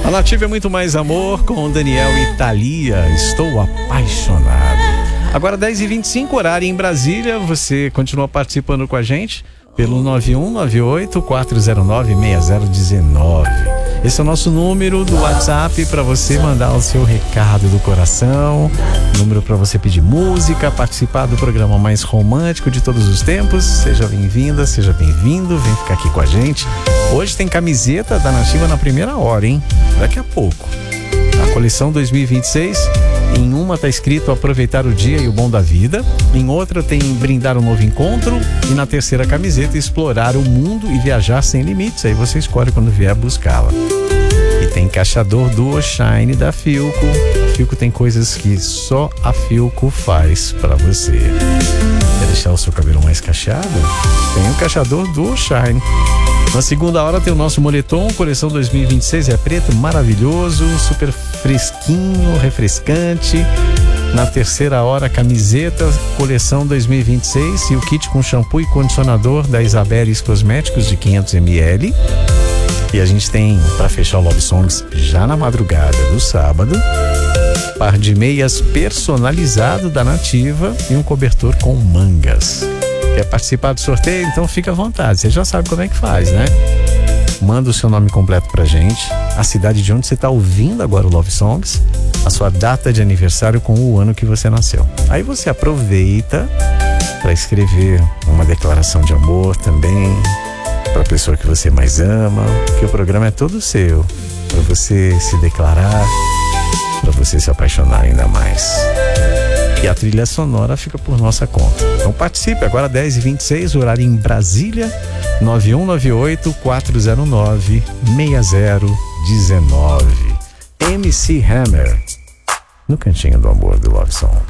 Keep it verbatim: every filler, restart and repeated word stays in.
A Nativa é muito mais amor com Daniel e Thalia. Estou apaixonado. Agora dez e vinte e cinco, horário em Brasília. Você continua participando com a gente pelo nove um nove oito quatro zero nove seis zero um nove. Esse é o nosso número do WhatsApp para você mandar o seu recado do coração, número para você pedir música, participar do programa mais romântico de todos os tempos. Seja bem-vinda, seja bem-vindo, vem ficar aqui com a gente. Hoje tem camiseta da Nativa na primeira hora, hein? Daqui a pouco. A coleção dois mil e vinte e seis, em uma tá escrito aproveitar o dia e o bom da vida, em outra tem brindar um novo encontro e na terceira camiseta explorar o mundo e viajar sem limites. Aí você escolhe quando vier buscá-la. E tem encaixador Duo Shine da Filco. A Filco tem coisas que só a Filco faz pra você. Quer deixar o seu cabelo mais cacheado? Tem o encaixador Duo Shine. Na segunda hora tem o nosso moletom, coleção dois mil e vinte e seis, é preto, maravilhoso, super fresquinho, refrescante. Na terceira hora, camiseta, coleção dois mil e vinte e seis e o kit com shampoo e condicionador da Isaberis Cosméticos de quinhentos mililitros. E a gente tem, para fechar o Love Songs, já na madrugada do sábado, par de meias personalizado da Nativa e um cobertor com mangas. Quer participar do sorteio? Então fica à vontade, você já sabe como é que faz, né? Manda o seu nome completo pra gente, a cidade de onde você tá ouvindo agora o Love Songs, a sua data de aniversário com o ano que você nasceu. Aí você aproveita para escrever uma declaração de amor também para a pessoa que você mais ama, que o programa é todo seu, para você se declarar, para você se apaixonar ainda mais. E a trilha sonora fica por nossa conta. Então participe, agora dez e vinte e seis, horário em Brasília, nove um nove oito quatro zero nove seis zero um nove. M C Hammer, no Cantinho do Amor do Love Songs.